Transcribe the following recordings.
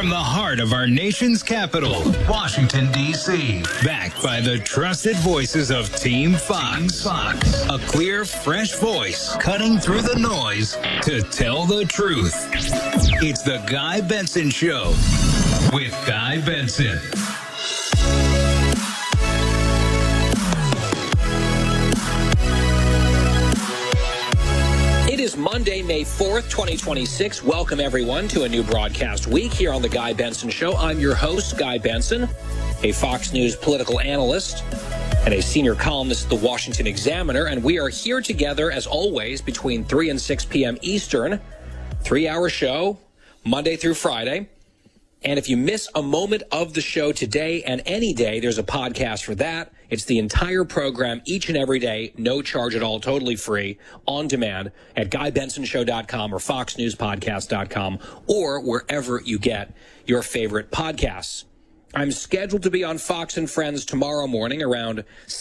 From the heart of our nation's capital, Washington, D.C. Backed by the trusted voices of Team Fox. A clear, fresh voice cutting through the noise to tell the truth. It's the Guy Benson Show with Guy Benson. It is Monday, May 4th, 2026. Welcome, everyone, to a new broadcast week here on The Guy Benson Show. I'm your host, Guy Benson, a Fox News political analyst and a senior columnist at the Washington Examiner, and we are here together, as always, between 3 and 6 p.m. Eastern, 3-hour show, Monday through Friday. And if you miss a moment of the show today and any day, there's a podcast for that. It's the entire program each and every day, no charge at all, totally free, on demand at GuyBensonShow.com or FoxNewsPodcast.com or wherever you get your favorite podcasts. I'm scheduled to be on Fox and Friends tomorrow morning around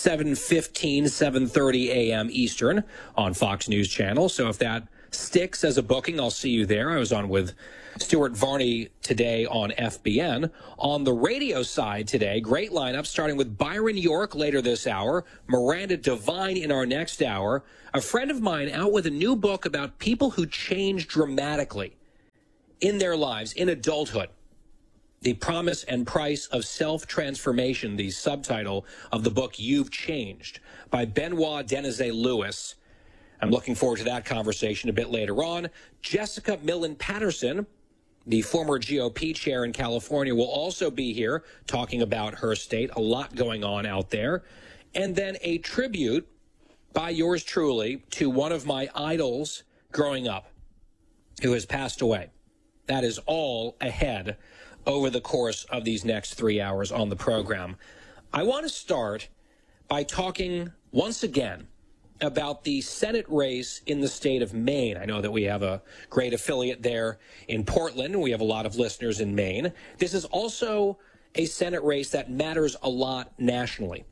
7:15, 7:30 a.m. Eastern on Fox News Channel. So if that sticks as a booking, I'll see you there. I was on with Stuart Varney today on FBN. On the radio side today, great lineup, starting with Byron York later this hour, Miranda Devine in our next hour, a friend of mine out with a new book about people who change dramatically in their lives, in adulthood. The Promise and Price of Self-Transformation, the subtitle of the book You've Changed, by Benoit Denizet-Lewis. I'm looking forward to that conversation a bit later on. Jessica Millen Patterson, the former GOP chair in California, will also be here talking about her state. A lot going on out there. And then a tribute by yours truly to one of my idols growing up who has passed away. That is all ahead over the course of these next 3 hours on the program. I want to start by talking once again about the Senate race in the state of Maine. I know that we have a great affiliate there in Portland. We have a lot of listeners in Maine. This is also a Senate race that matters a lot nationally,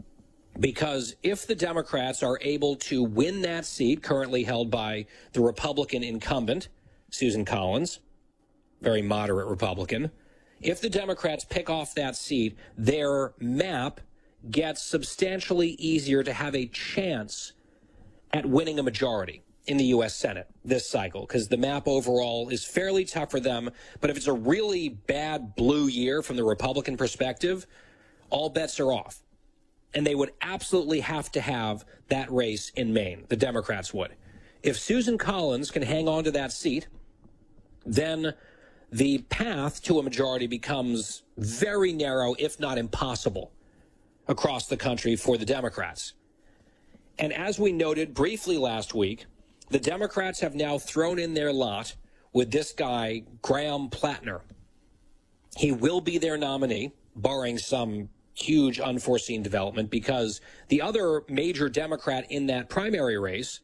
because if the Democrats are able to win that seat currently held by the Republican incumbent, Susan Collins, very moderate Republican, if the Democrats pick off that seat, their map gets substantially easier to have a chance at winning a majority in the U.S. Senate this cycle, because the map overall is fairly tough for them. But if it's a really bad blue year from the Republican perspective, all bets are off. And they would absolutely have to have that race in Maine. The Democrats would. If Susan Collins can hang on to that seat, then the path to a majority becomes very narrow, if not impossible, across the country for the Democrats. And as we noted briefly last week, the Democrats have now thrown in their lot with this guy, Graham Plattner. He will be their nominee, barring some huge unforeseen development, because the other major Democrat in that primary race,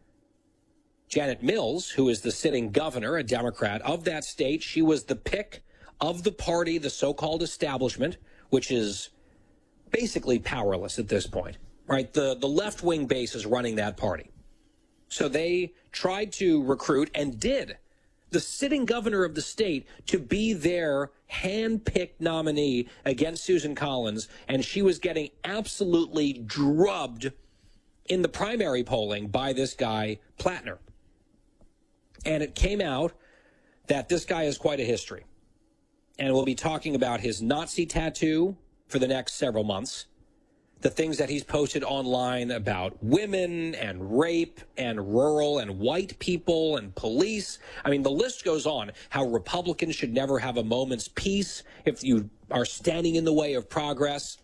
Janet Mills, who is the sitting governor, a Democrat of that state, she was the pick of the party, the so-called establishment, which is basically powerless at this point, right? The left-wing base is running that party. So they tried to recruit and did the sitting governor of the state to be their hand-picked nominee against Susan Collins, and she was getting absolutely drubbed in the primary polling by this guy, Plattner. And it came out that this guy has quite a history. And we'll be talking about his Nazi tattoo for the next several months, the things that he's posted online about women and rape and rural and white people and police. I mean, the list goes on, how Republicans should never have a moment's peace if you are standing in the way of progress.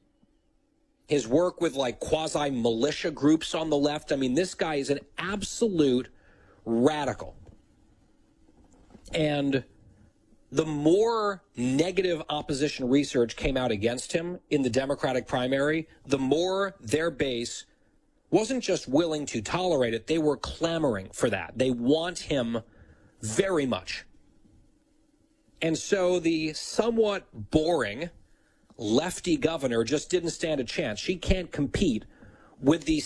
His work with like quasi-militia groups on the left. I mean, this guy is an absolute radical. And the more negative opposition research came out against him in the Democratic primary, the more their base wasn't just willing to tolerate it, they were clamoring for that. They want him very much. And so the somewhat boring lefty governor just didn't stand a chance. She can't compete with the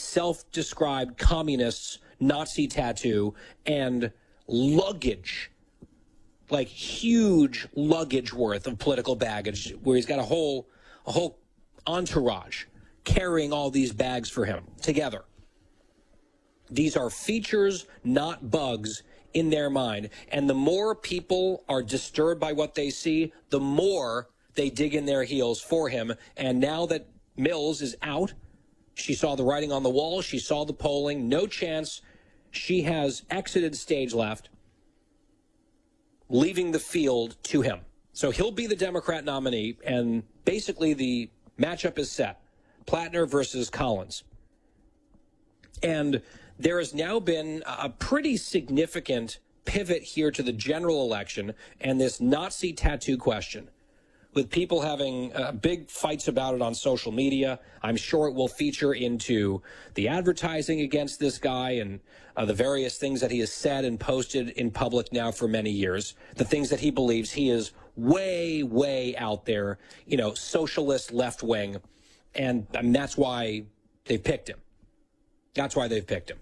self-described communists' Nazi tattoo and luggage like huge luggage worth of political baggage, where he's got a whole entourage carrying all these bags for him together. These are features, not bugs, in their mind. And the more people are disturbed by what they see, the more they dig in their heels for him. And now that Mills is out, she saw the writing on the wall, she saw the polling, no chance. She has exited stage left, leaving the field to him. So he'll be the Democrat nominee, and basically the matchup is set. Plattner versus Collins. And there has now been a pretty significant pivot here to the general election and this Nazi tattoo question, with people having big fights about it on social media. I'm sure it will feature into the advertising against this guy and the various things that he has said and posted in public now for many years, the things that he believes. He is way, way out there, socialist left wing. And that's why they've picked him. That's why they've picked him.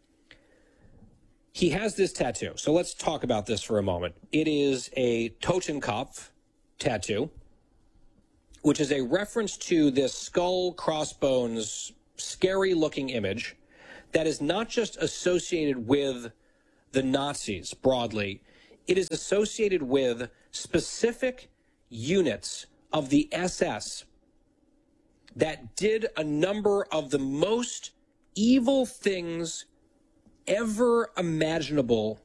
He has this tattoo. So let's talk about this for a moment. It is a Totenkopf tattoo, which is a reference to this skull crossbones, scary-looking image that is not just associated with the Nazis broadly. It is associated with specific units of the SS that did a number of the most evil things ever imaginable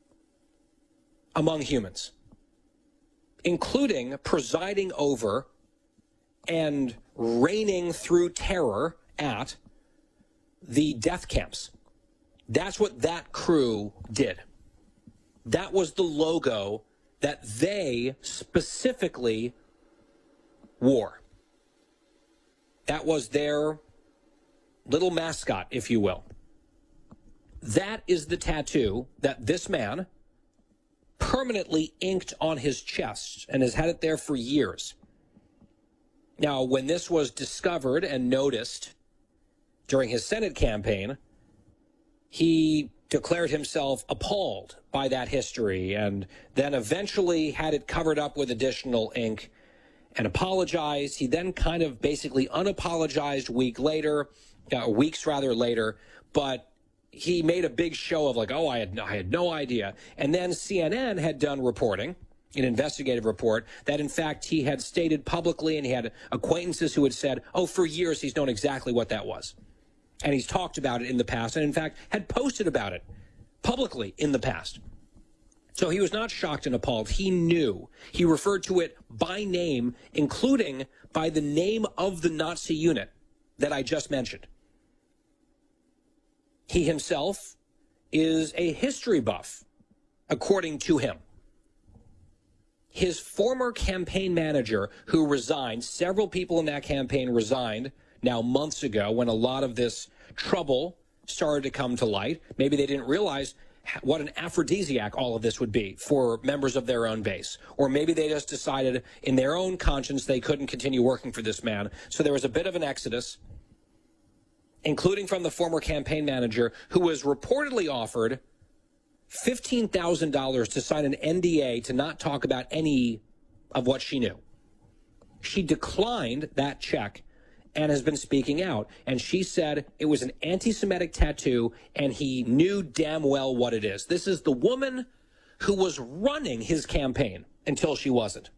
among humans, including presiding over and reigning through terror at the death camps. That's what that crew did. That was the logo that they specifically wore. That was their little mascot, if you will. That is the tattoo that this man permanently inked on his chest and has had it there for years. Now, when this was discovered and noticed during his Senate campaign, he declared himself appalled by that history and then eventually had it covered up with additional ink and apologized. He then kind of basically unapologized weeks later, but he made a big show of like, I had no idea. And then CNN had done reporting, an investigative report, that in fact he had stated publicly, and he had acquaintances who had said, for years he's known exactly what that was. And he's talked about it in the past, and in fact had posted about it publicly in the past. So he was not shocked and appalled. He knew. He referred to it by name, including by the name of the Nazi unit that I just mentioned. He himself is a history buff, according to him. His former campaign manager, who resigned, several people in that campaign resigned now months ago when a lot of this trouble started to come to light. Maybe they didn't realize what an aphrodisiac all of this would be for members of their own base. Or maybe they just decided in their own conscience they couldn't continue working for this man. So there was a bit of an exodus, including from the former campaign manager, who was reportedly offered $15,000 to sign an NDA to not talk about any of what she knew. She declined that check and has been speaking out. And she said it was an anti-Semitic tattoo, and he knew damn well what it is. This is the woman who was running his campaign until she wasn't.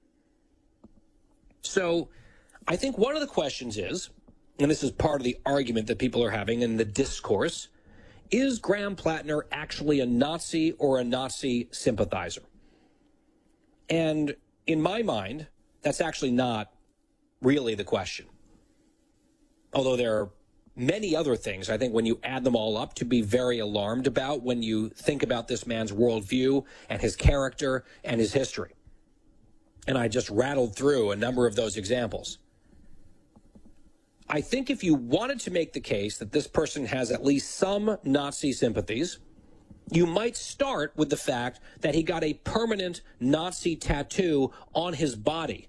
So I think one of the questions is, and this is part of the argument that people are having in the discourse, is Graham Plattner actually a Nazi or a Nazi sympathizer? And in my mind, that's actually not really the question. Although there are many other things, I think, when you add them all up, to be very alarmed about when you think about this man's worldview and his character and his history. And I just rattled through a number of those examples. I think if you wanted to make the case that this person has at least some Nazi sympathies, you might start with the fact that he got a permanent Nazi tattoo on his body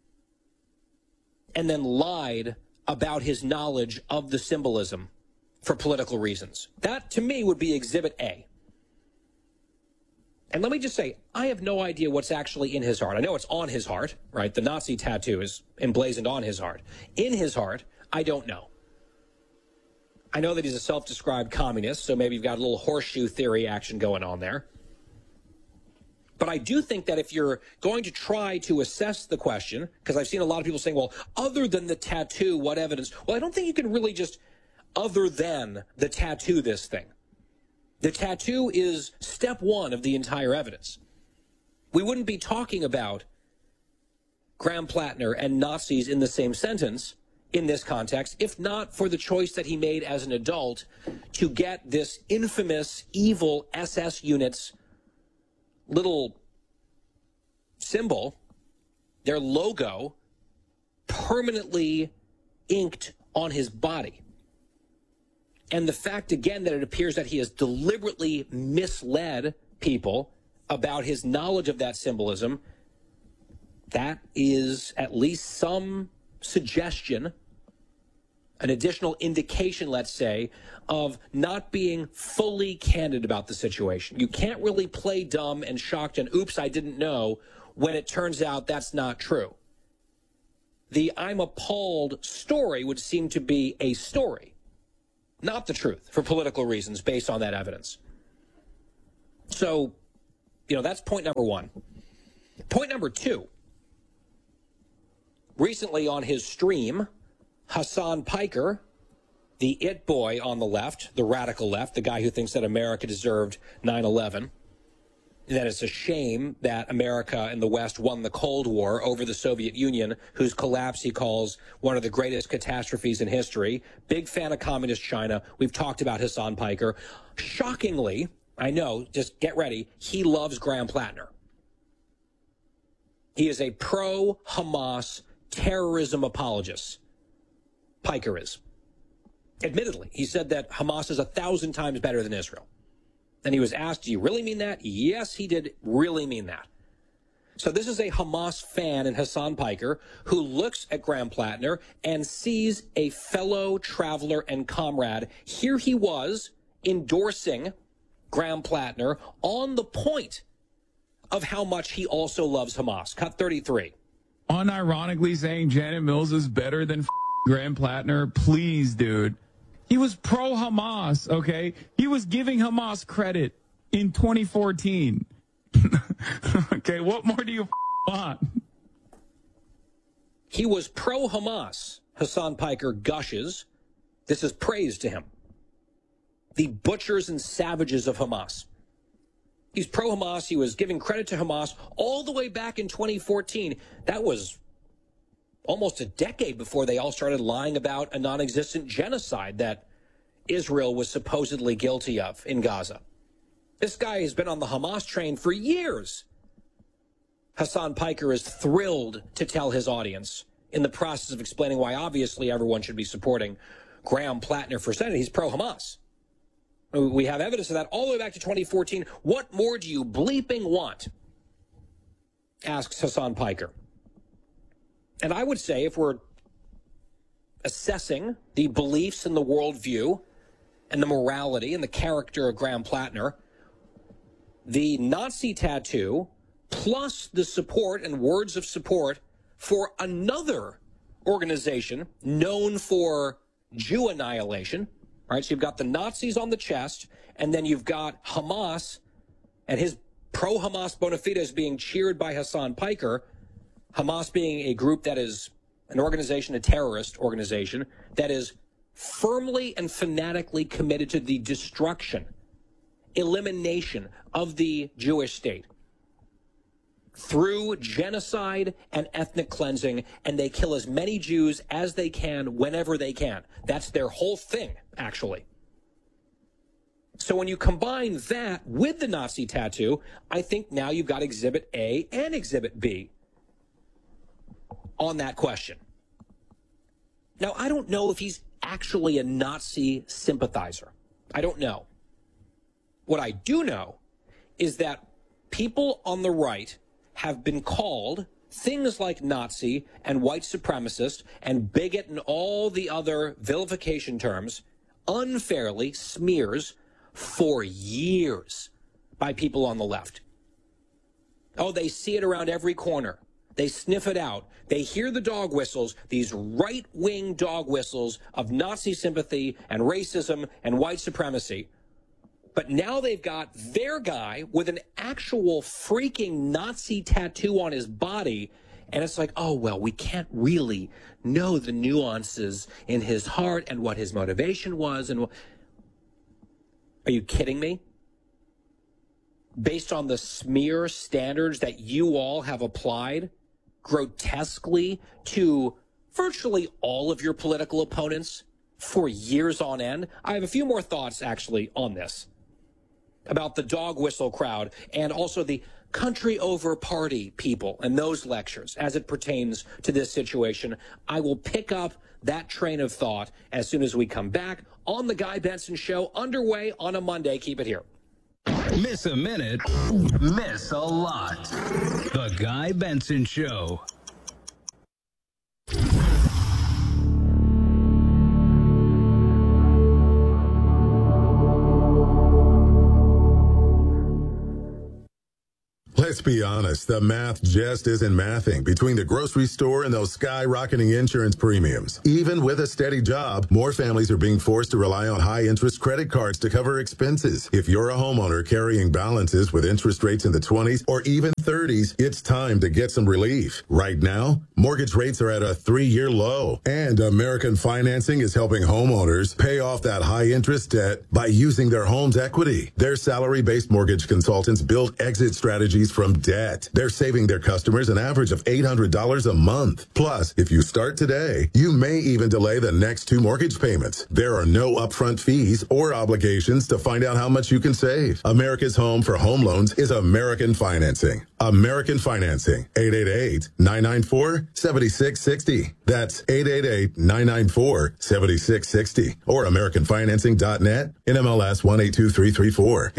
and then lied about his knowledge of the symbolism for political reasons. That, to me, would be Exhibit A. And let me just say, I have no idea what's actually in his heart. I know it's on his heart, right? The Nazi tattoo is emblazoned on his heart. In his heart, I don't know. I know that he's a self-described communist, so maybe you've got a little horseshoe theory action going on there. But I do think that if you're going to try to assess the question, because I've seen a lot of people saying, well, other than the tattoo, what evidence? Well, I don't think you can really just other than the tattoo this thing. The tattoo is step one of the entire evidence. We wouldn't be talking about Graham Plattner and Nazis in the same sentence in this context, if not for the choice that he made as an adult to get this infamous, evil SS unit's little symbol, their logo, permanently inked on his body. And the fact, again, that it appears that he has deliberately misled people about his knowledge of that symbolism, that is at least some suggestion, an additional indication, let's say, of not being fully candid about the situation. You can't really play dumb and shocked and oops, I didn't know, when it turns out that's not true. The I'm appalled story would seem to be a story, not the truth, for political reasons based on that evidence. So, that's point number one. Point number two. Recently on his stream, Hassan Piker, the it boy on the left, the radical left, the guy who thinks that America deserved 9/11, that it's a shame that America and the West won the Cold War over the Soviet Union, whose collapse he calls one of the greatest catastrophes in history. Big fan of communist China. We've talked about Hassan Piker. Shockingly, I know, just get ready, he loves Graham Plattner. He is a pro-Hamas terrorism apologist. Piker is. Admittedly, he said that Hamas is 1,000 times better than Israel. And he was asked, do you really mean that? Yes, he did really mean that. So this is a Hamas fan in Hassan Piker who looks at Graham Plattner and sees a fellow traveler and comrade. Here he was endorsing Graham Plattner on the point of how much he also loves Hamas. Cut 33. Unironically saying Janet Mills is better than Graham Plattner. Please, dude. He was pro-Hamas, okay? He was giving Hamas credit in 2014. Okay, what more do you want? He was pro-Hamas, Hassan Piker gushes. This is praise to him. The butchers and savages of Hamas. He's pro-Hamas. He was giving credit to Hamas all the way back in 2014. That was almost a decade before they all started lying about a non-existent genocide that Israel was supposedly guilty of in Gaza. This guy has been on the Hamas train for years. Hassan Piker is thrilled to tell his audience, in the process of explaining why obviously everyone should be supporting Graham Plattner for Senate, he's pro-Hamas. We have evidence of that all the way back to 2014. What more do you bleeping want? Asks Hassan Piker. And I would say if we're assessing the beliefs and the worldview and the morality and the character of Graham Plattner, the Nazi tattoo plus the support and words of support for another organization known for Jew annihilation, right? So you've got the Nazis on the chest, and then you've got Hamas and his pro-Hamas bona fides being cheered by Hassan Piker, Hamas being a group that is an organization, a terrorist organization, that is firmly and fanatically committed to the destruction, elimination of the Jewish state through genocide and ethnic cleansing, and they kill as many Jews as they can whenever they can. That's their whole thing, actually. So when you combine that with the Nazi tattoo, I think now you've got Exhibit A and Exhibit B on that question. Now, I don't know if he's actually a Nazi sympathizer. I don't know. What I do know is that people on the right have been called things like Nazi and white supremacist and bigot and all the other vilification terms unfairly, smears, for years by people on the left. Oh, they see it around every corner. They sniff it out. They hear the dog whistles, these right-wing dog whistles of Nazi sympathy and racism and white supremacy. But now they've got their guy with an actual freaking Nazi tattoo on his body. And it's like, oh, well, we can't really know the nuances in his heart and what his motivation was. And are you kidding me? Based on the smear standards that you all have applied grotesquely to virtually all of your political opponents for years on end. I have a few more thoughts, actually, on this, about the dog whistle crowd and also the country over party people and those lectures as it pertains to this situation. I will pick up that train of thought as soon as we come back on The Guy Benson Show, underway on a Monday. Keep it here. Miss a minute, miss a lot. The Guy Benson Show. Let's be honest, the math just isn't mathing between the grocery store and those skyrocketing insurance premiums. Even with a steady job, more families are being forced to rely on high-interest credit cards to cover expenses. If you're a homeowner carrying balances with interest rates in the 20s or even 30s, it's time to get some relief. Right now, mortgage rates are at a 3-year low, and American Financing is helping homeowners pay off that high-interest debt by using their home's equity. Their salary-based mortgage consultants build exit strategies from debt. They're saving their customers an average of $800 a month. Plus, if you start today, you may even delay the next 2 mortgage payments. There are no upfront fees or obligations to find out how much you can save. America's home for home loans is American Financing. American Financing, 888-994-7660. That's 888-994-7660. Or AmericanFinancing.net, NMLS 182334,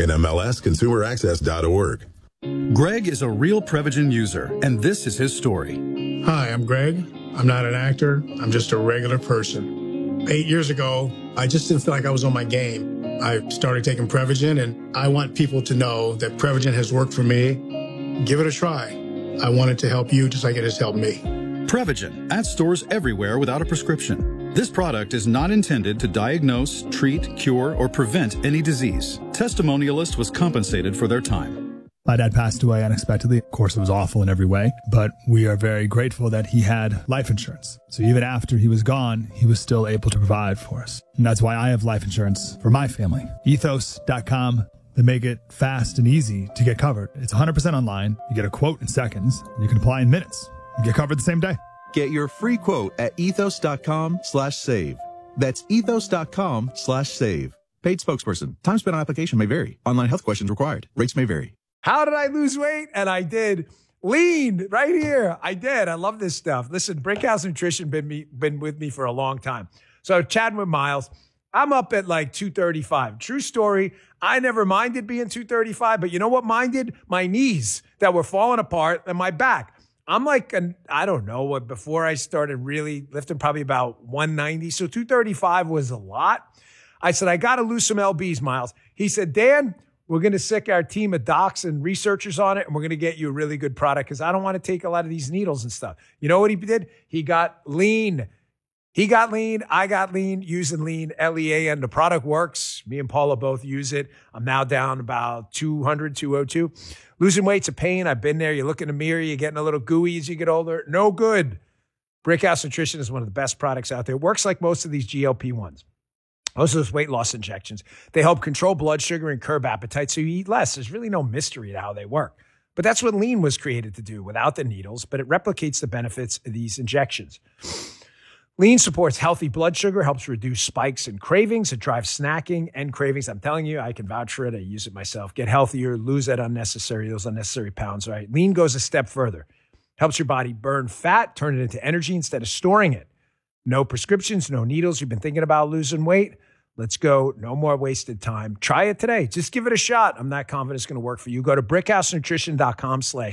NMLSConsumerAccess.org. Greg is a real Prevagen user, and this is his story. Hi, I'm Greg. I'm not an actor. I'm just a regular person. 8 years ago, I just didn't feel like I was on my game. I started taking Prevagen, and I want people to know that Prevagen has worked for me. Give it a try. I want it to help you just like it has helped me. Prevagen, at stores everywhere without a prescription. This product is not intended to diagnose, treat, cure, or prevent any disease. Testimonialist was compensated for their time. My dad passed away unexpectedly. Of course, it was awful in every way, but we are very grateful that he had life insurance. So even after he was gone, he was still able to provide for us. And that's why I have life insurance for my family. Ethos.com. They make it fast and easy to get covered. It's 100% online. You get a quote in seconds. And you can apply in minutes. You get covered the same day. Get your free quote at ethos.com/save. That's ethos.com/save. Paid spokesperson. Time spent on application may vary. Online health questions required. Rates may vary. How did I lose weight? And I did. Lean right here. I did. I love this stuff. Listen, Brickhouse Nutrition been with me for a long time. So chatting with Miles, I'm up at like 235. True story. I never minded being 235, but you know what minded? My knees that were falling apart and my back. I'm like, I don't know what, before I started really lifting, probably about 190. So 235 was a lot. I said, I got to lose some LBs, Miles. He said, Dan, we're going to sick our team of docs and researchers on it, and we're going to get you a really good product because I don't want to take a lot of these needles and stuff. You know what he did? He got lean. He got lean. I got lean using lean, LEA, and the product works. Me and Paula both use it. I'm now down about 200, 202. Losing weight's a pain. I've been there. You look in the mirror, you're getting a little gooey as you get older. No good. Brickhouse Nutrition is one of the best products out there. It works like most of these GLP-1s. Most of those weight loss injections, they help control blood sugar and curb appetite so you eat less. There's really no mystery to how they work. But that's what lean was created to do without the needles, but it replicates the benefits of these injections. Lean supports healthy blood sugar, helps reduce spikes and cravings. It drives snacking and cravings. I'm telling you, I can vouch for it. I use it myself. Get healthier, lose those unnecessary pounds, right? Lean goes a step further. Helps your body burn fat, turn it into energy instead of storing it. No prescriptions, no needles. You've been thinking about losing weight? Let's go. No more wasted time. Try it today. Just give it a shot. I'm not confident it's going to work for you. Go to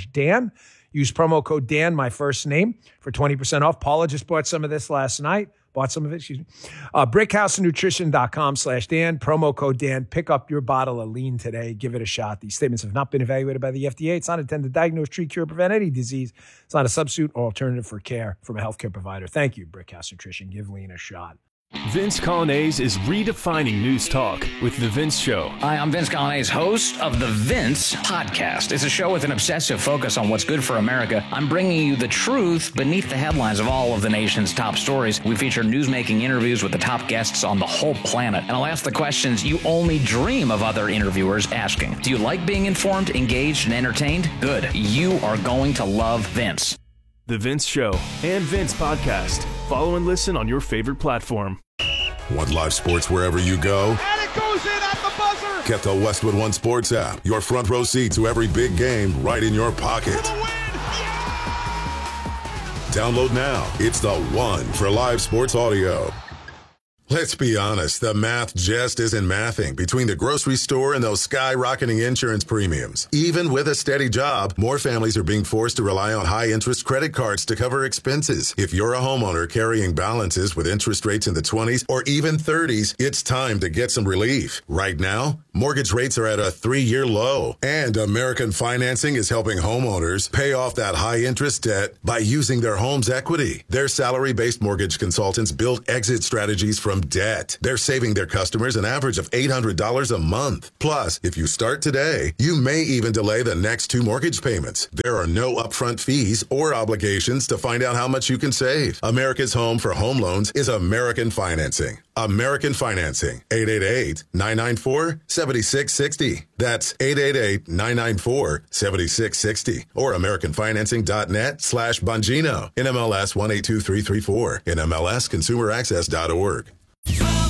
brickhousenutrition.com/Dan. Use promo code Dan, my first name, for 20% off. Paula just bought some of this last night. Bought some of it, excuse me. BrickhouseNutrition.com/Dan, promo code Dan. Pick up your bottle of lean today. Give it a shot. These statements have not been evaluated by the FDA. It's not intended to diagnose, treat, cure, prevent any disease. It's not a substitute or alternative for care from a healthcare provider. Thank you, Brickhouse Nutrition. Give lean a shot. Vince Colonnese is redefining news talk with The Vince Show. Hi, I'm Vince Colonnese, host of The Vince Podcast. It's a show with an obsessive focus on what's good for America. I'm bringing you the truth beneath the headlines of all of the nation's top stories. We feature newsmaking interviews with the top guests on the whole planet. And I'll ask the questions you only dream of other interviewers asking. Do you like being informed, engaged, and entertained? Good. You are going to love Vince. The Vince Show and Vince Podcast. Follow and listen on your favorite platform. Want live sports wherever you go? And it goes in at the buzzer! Get the Westwood One Sports app. Your front row seat to every big game right in your pocket. For the win! Yeah! Download now. It's the one for live sports audio. Let's be honest, the math just isn't mathing between the grocery store and those skyrocketing insurance premiums. Even with a steady job, more families are being forced to rely on high-interest credit cards to cover expenses. If you're a homeowner carrying balances with interest rates in the 20s or even 30s, it's time to get some relief. Right now, mortgage rates are at a 3-year low, and American Financing is helping homeowners pay off that high-interest debt by using their home's equity. Their salary-based mortgage consultants build exit strategies from debt. They're saving their customers an average of $800 a month. Plus, if you start today, you may even delay the next 2 mortgage payments. There are no upfront fees or obligations to find out how much you can save. America's home for home loans is American Financing. American Financing. 888-994-7660. That's 888-994-7660. Or AmericanFinancing.net/Bongino. NMLS 182334. NMLSConsumerAccess.org.